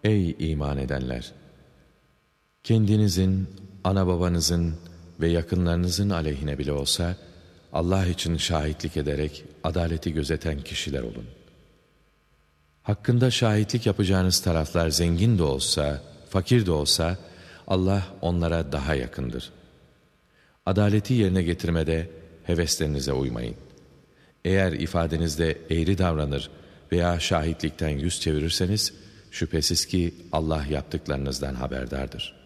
Ey iman edenler! Kendinizin, ana babanızın ve yakınlarınızın aleyhine bile olsa, Allah için şahitlik ederek adaleti gözeten kişiler olun. Hakkında şahitlik yapacağınız taraflar zengin de olsa, fakir de olsa, Allah onlara daha yakındır. Adaleti yerine getirmede heveslerinize uymayın. Eğer ifadenizde eğri davranır veya şahitlikten yüz çevirirseniz, şüphesiz ki Allah yaptıklarınızdan haberdardır.